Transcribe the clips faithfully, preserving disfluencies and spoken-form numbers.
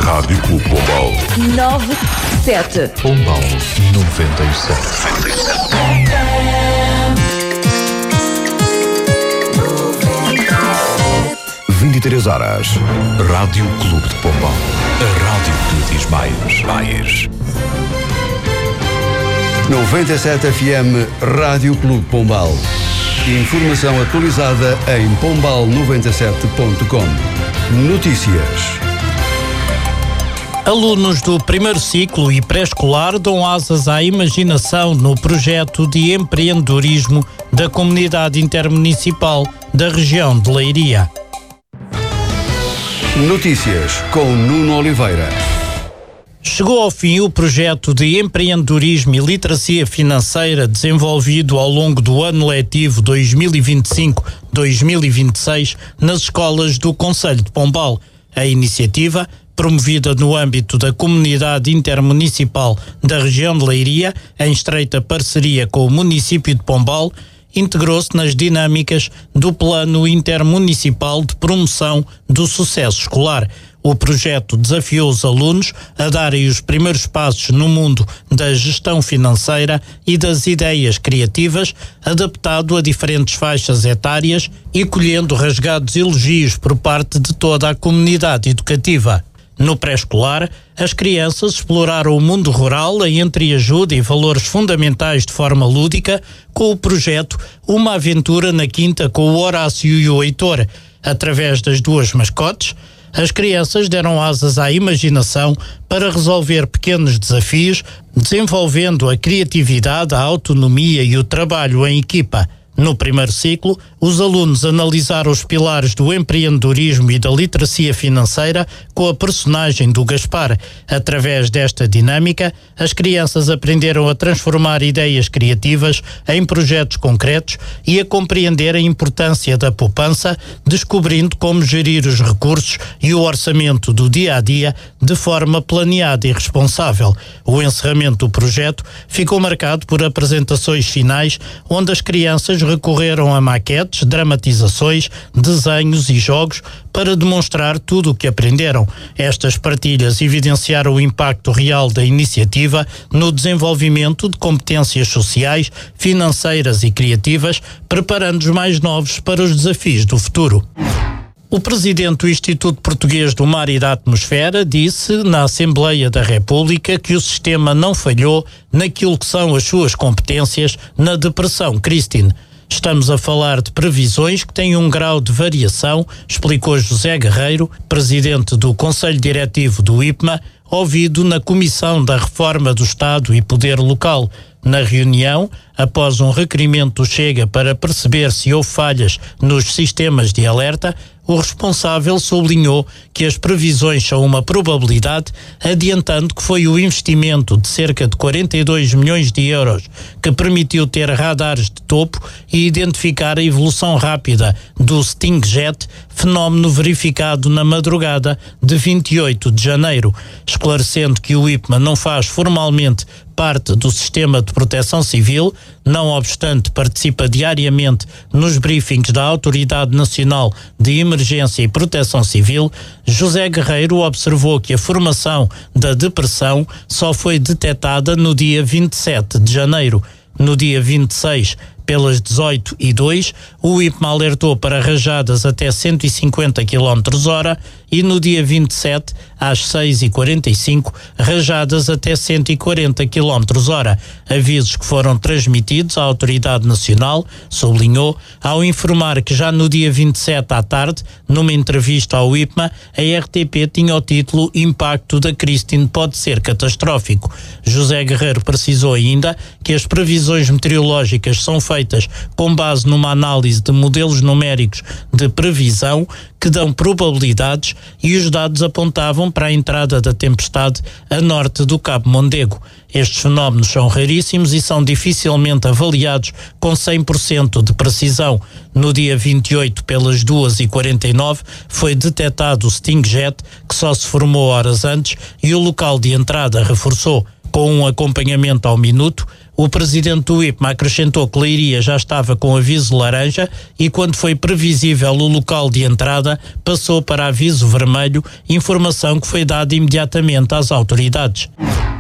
Rádio Clube Pombal. nove sete. Pombal noventa e sete. vinte e três horas. Rádio Clube de Pombal. A rádio que diz mais. Mais. noventa e sete F M Rádio Clube Pombal. Informação atualizada em pombal noventa e sete ponto com. Notícias. Alunos do primeiro ciclo e pré-escolar dão asas à imaginação no projeto de empreendedorismo da Comunidade Intermunicipal da região de Leiria. Notícias com Nuno Oliveira. Chegou ao fim o projeto de empreendedorismo e literacia financeira desenvolvido ao longo do ano letivo dois mil e vinte e cinco a dois mil e vinte e seis nas escolas do Concelho de Pombal. A iniciativa, promovida no âmbito da Comunidade Intermunicipal da região de Leiria, em estreita parceria com o município de Pombal, integrou-se nas dinâmicas do Plano Intermunicipal de Promoção do Sucesso Escolar. O projeto desafiou os alunos a darem os primeiros passos no mundo da gestão financeira e das ideias criativas, adaptado a diferentes faixas etárias e colhendo rasgados elogios por parte de toda a comunidade educativa. No pré-escolar, as crianças exploraram o mundo rural em entreajuda e valores fundamentais de forma lúdica, com o projeto Uma Aventura na Quinta com o Horácio e o Heitor. Através das duas mascotes, as crianças deram asas à imaginação para resolver pequenos desafios, desenvolvendo a criatividade, a autonomia e o trabalho em equipa. No primeiro ciclo, os alunos analisaram os pilares do empreendedorismo e da literacia financeira com a personagem do Gaspar. Através desta dinâmica, as crianças aprenderam a transformar ideias criativas em projetos concretos e a compreender a importância da poupança, descobrindo como gerir os recursos e o orçamento do dia-a-dia de forma planeada e responsável. O encerramento do projeto ficou marcado por apresentações finais, onde as crianças recorreram a maquetes, dramatizações, desenhos e jogos para demonstrar tudo o que aprenderam. Estas partilhas evidenciaram o impacto real da iniciativa no desenvolvimento de competências sociais, financeiras e criativas, preparando os mais novos para os desafios do futuro. O presidente do Instituto Português do Mar e da Atmosfera disse na Assembleia da República que o sistema não falhou naquilo que são as suas competências na Depressão Christine. Estamos a falar de previsões que têm um grau de variação, explicou José Guerreiro, presidente do Conselho Diretivo do I P M A, ouvido na Comissão da Reforma do Estado e Poder Local. Na reunião, após um requerimento do Chega para perceber se houve falhas nos sistemas de alerta, o responsável sublinhou que as previsões são uma probabilidade, adiantando que foi o investimento de cerca de quarenta e dois milhões de euros que permitiu ter radares de topo e identificar a evolução rápida do Stingjet, fenómeno verificado na madrugada de vinte e oito de janeiro, esclarecendo que o I P M A não faz formalmente parte do sistema de proteção civil, não obstante participa diariamente nos briefings da Autoridade Nacional de Emergência e Proteção Civil. José Guerreiro observou que a formação da depressão só foi detectada no dia vinte e sete de janeiro. No dia vinte e seis, pelas dezoito e dois, o I P M A alertou para rajadas até cento e cinquenta quilómetros hora e no dia vinte e sete, às seis e quarenta e cinco, rajadas até cento e quarenta quilómetros hora. Avisos que foram transmitidos à Autoridade Nacional, sublinhou, ao informar que já no dia vinte e sete à tarde, numa entrevista ao I P M A, a R T P tinha o título Impacto da Christine pode ser catastrófico. José Guerreiro precisou ainda que as previsões meteorológicas são feitas com base numa análise de modelos numéricos de previsão que dão probabilidades e os dados apontavam para a entrada da tempestade a norte do Cabo Mondego. Estes fenómenos são raríssimos e são dificilmente avaliados com cem por cento de precisão. No dia vinte e oito, pelas duas e quarenta e nove, foi detectado o Stingjet, que só se formou horas antes, e o local de entrada reforçou. Com um acompanhamento ao minuto, O presidente do I P M A acrescentou que Leiria já estava com aviso laranja e, quando foi previsível o local de entrada, passou para aviso vermelho, informação que foi dada imediatamente às autoridades.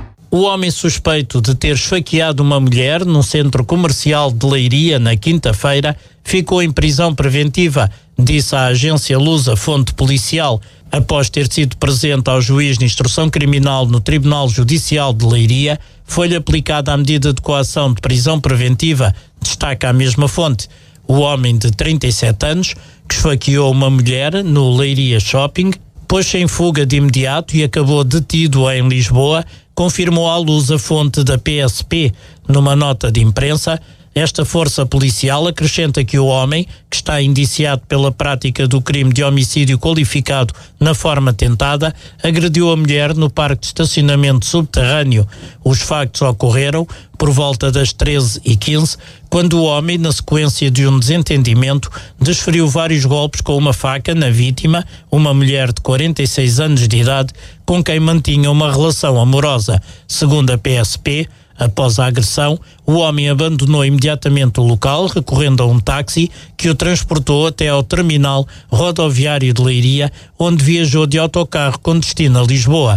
O homem suspeito de ter esfaqueado uma mulher num centro comercial de Leiria na quinta-feira ficou em prisão preventiva, disse a agência Lusa fonte policial, após ter sido presente ao juiz de instrução criminal no Tribunal Judicial de Leiria. Foi-lhe aplicada a medida de coação de prisão preventiva, destaca a mesma fonte. O homem de trinta e sete anos, que esfaqueou uma mulher no Leiria Shopping, pôs-se em fuga de imediato e acabou detido em Lisboa, confirmou à luz a fonte da P S P. Numa nota de imprensa, esta força policial acrescenta que o homem, que está indiciado pela prática do crime de homicídio qualificado na forma tentada, agrediu a mulher no parque de estacionamento subterrâneo. Os factos ocorreram por volta das treze e quinze, quando o homem, na sequência de um desentendimento, desferiu vários golpes com uma faca na vítima, uma mulher de quarenta e seis anos de idade, com quem mantinha uma relação amorosa. Segundo a P S P, após a agressão, o homem abandonou imediatamente o local, recorrendo a um táxi que o transportou até ao terminal rodoviário de Leiria, onde viajou de autocarro com destino a Lisboa.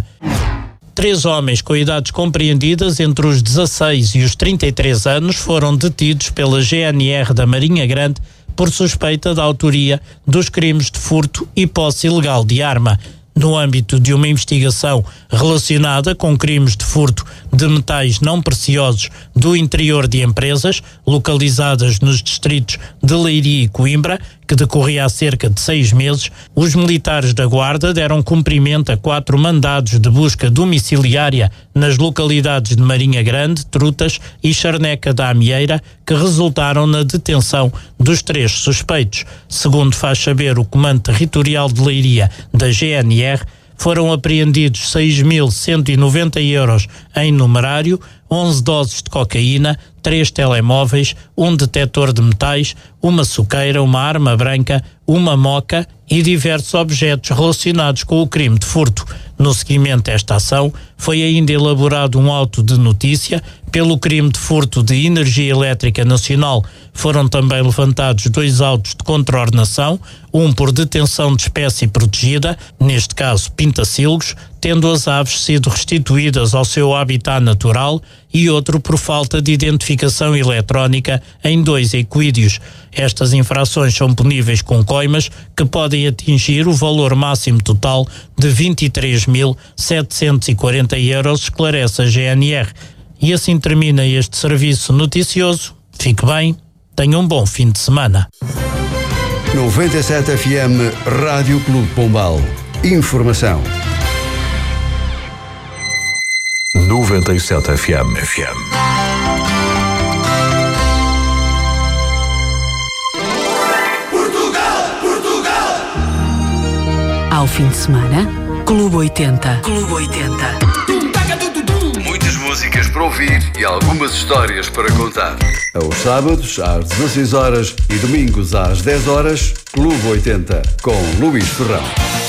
Três homens com idades compreendidas entre os dezasseis e os trinta e três anos foram detidos pela G N R da Marinha Grande por suspeita da autoria dos crimes de furto e posse ilegal de arma. No âmbito de uma investigação relacionada com crimes de furto de metais não preciosos do interior de empresas localizadas nos distritos de Leiria e Coimbra, que decorria há cerca de seis meses, os militares da Guarda deram cumprimento a quatro mandados de busca domiciliária nas localidades de Marinha Grande, Trutas e Charneca da Amieira, que resultaram na detenção dos três suspeitos. Segundo faz saber o Comando Territorial de Leiria da G N R, foram apreendidos seis mil cento e noventa euros em numerário, onze doses de cocaína, três telemóveis, um detector de metais, uma suqueira, uma arma branca, uma moca e diversos objetos relacionados com o crime de furto. No seguimento desta ação, foi ainda elaborado um auto de notícia pelo crime de furto de energia elétrica nacional. Foram também levantados dois autos de contraordenação, um por detenção de espécie protegida, neste caso pintacilgos, tendo as aves sido restituídas ao seu habitat natural, e outro por falta de identificação eletrónica em dois equídeos. Estas infrações são puníveis com coimas que podem atingir o valor máximo total de vinte e três mil setecentos e quarenta euros, esclarece a G N R. E assim termina este serviço noticioso. Fique bem, tenha um bom fim de semana. noventa e sete F M Rádio Clube Pombal. Informação. noventa e sete F M. F M. Portugal, Portugal. Ao fim de semana, Clube oitenta. Clube oitenta. Muitas músicas para ouvir e algumas histórias para contar. Aos sábados, às dezasseis horas e domingos às dez horas, Clube oitenta, com Luís Ferrão.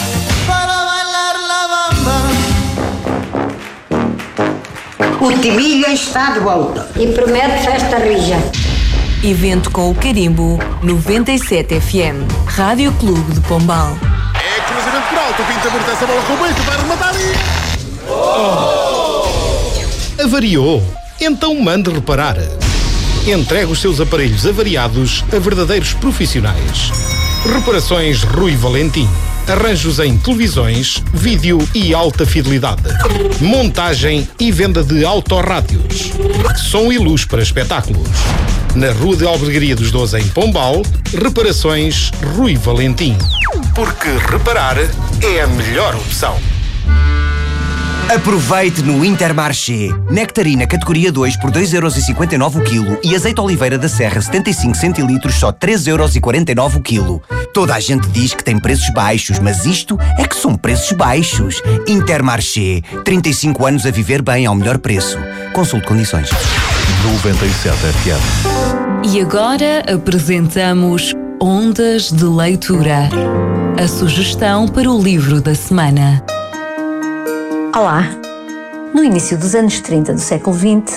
O Timilho está de volta e promete festa rija. Evento com o carimbo noventa e sete F M. Rádio Clube de Pombal. É cruzamento por alto, pinta muito essa bola com o que vai rematar e... Oh! Avariou? Então mande reparar. Entregue os seus aparelhos avariados a verdadeiros profissionais. Reparações Rui Valentim. Arranjos em televisões, vídeo e alta fidelidade. Montagem e venda de autorrádios. Som e luz para espetáculos. Na Rua de Albergaria dos Doze, em Pombal, Reparações Rui Valentim. Porque reparar é a melhor opção. Aproveite no Intermarché. Nectarina categoria dois por dois euros e cinquenta e nove o quilo e azeite oliveira da Serra setenta e cinco centilitros só três euros e quarenta e nove o quilo. Toda a gente diz que tem preços baixos, mas isto é que são preços baixos. Intermarché. trinta e cinco anos a viver bem ao melhor preço. Consulte condições. noventa e sete F M. E agora apresentamos Ondas de Leitura. A sugestão para o livro da semana. Olá! No início dos anos trinta do século vinte,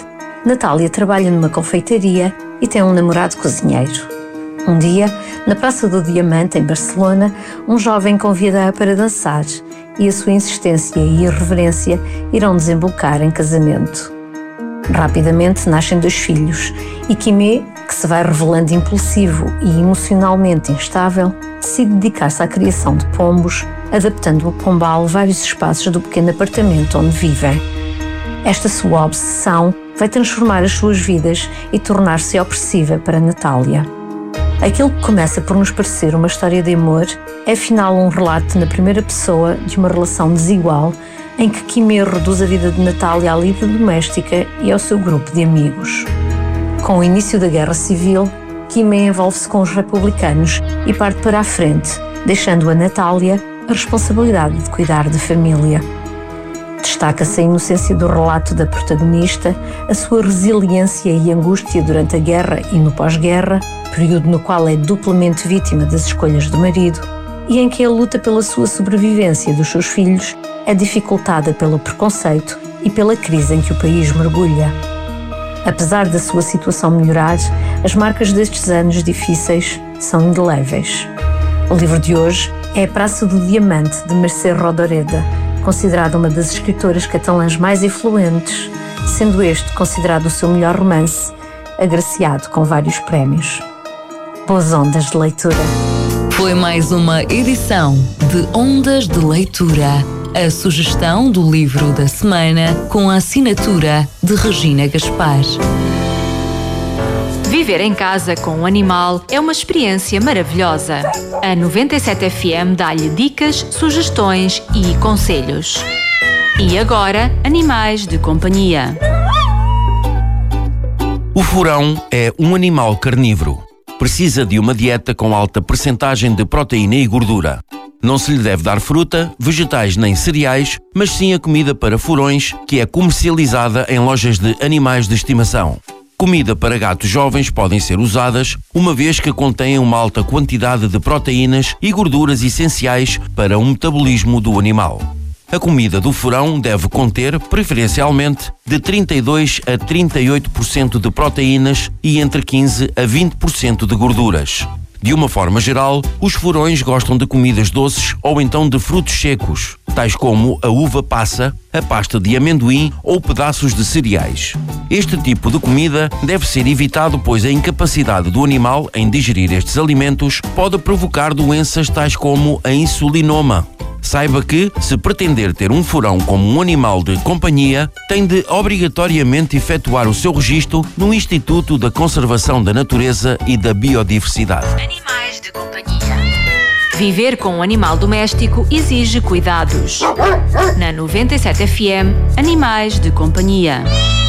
Natália trabalha numa confeitaria e tem um namorado cozinheiro. Um dia, na Praça do Diamante, em Barcelona, um jovem convida-a para dançar e a sua insistência e irreverência irão desembocar em casamento. Rapidamente nascem dois filhos e Quimé, que se vai revelando impulsivo e emocionalmente instável, decide dedicar-se à criação de pombos, adaptando a Pombal vários espaços do pequeno apartamento onde vivem. Esta sua obsessão vai transformar as suas vidas e tornar-se opressiva para Natália. Aquilo que começa por nos parecer uma história de amor é afinal um relato na primeira pessoa de uma relação desigual em que Quimé reduz a vida de Natália à lida doméstica e ao seu grupo de amigos. Com o início da Guerra Civil, Quimé envolve-se com os republicanos e parte para a frente, deixando a Natália a responsabilidade de cuidar da família. Destaca-se a inocência do relato da protagonista, a sua resiliência e angústia durante a guerra e no pós-guerra, período no qual é duplamente vítima das escolhas do marido, e em que a luta pela sua sobrevivência dos seus filhos é dificultada pelo preconceito e pela crise em que o país mergulha. Apesar da sua situação melhorar, as marcas destes anos difíceis são indeléveis. O livro de hoje é A Praça do Diamante, de Mercè Rodoreda, considerada uma das escritoras catalãs mais influentes, sendo este considerado o seu melhor romance, agraciado com vários prémios. Boas ondas de leitura. Foi mais uma edição de Ondas de Leitura. A sugestão do livro da semana com a assinatura de Regina Gaspar. Viver em casa com um animal é uma experiência maravilhosa. A noventa e sete F M dá-lhe dicas, sugestões e conselhos. E agora, animais de companhia. O furão é um animal carnívoro. Precisa de uma dieta com alta percentagem de proteína e gordura. Não se lhe deve dar fruta, vegetais nem cereais, mas sim a comida para furões, que é comercializada em lojas de animais de estimação. Comida para gatos jovens podem ser usadas, uma vez que contêm uma alta quantidade de proteínas e gorduras essenciais para o metabolismo do animal. A comida do furão deve conter, preferencialmente, de trinta e dois a trinta e oito por cento de proteínas e entre quinze a vinte por cento de gorduras. De uma forma geral, os furões gostam de comidas doces ou então de frutos secos, tais como a uva passa, a pasta de amendoim ou pedaços de cereais. Este tipo de comida deve ser evitado, pois a incapacidade do animal em digerir estes alimentos pode provocar doenças tais como a insulinoma. Saiba que, se pretender ter um furão como um animal de companhia, tem de obrigatoriamente efetuar o seu registro no Instituto da Conservação da Natureza e da Biodiversidade. Animais de companhia. Viver com um animal doméstico exige cuidados. Na noventa e sete F M, Animais de Companhia.